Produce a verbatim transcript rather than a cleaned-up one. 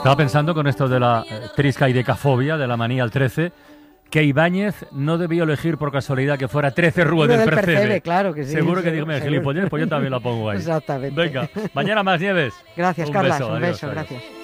Estaba pensando con esto de la eh, triscaidecafobia, de la manía al trece, que Ibáñez no debió elegir por casualidad que fuera trece Rúa del, del Percebe. Percebe. Claro que sí. Seguro que dígame gilipollas, pues yo también la pongo ahí. Exactamente. Venga, mañana más, Nieves. Gracias, un Carlas. Beso, un adiós, beso, adiós. gracias.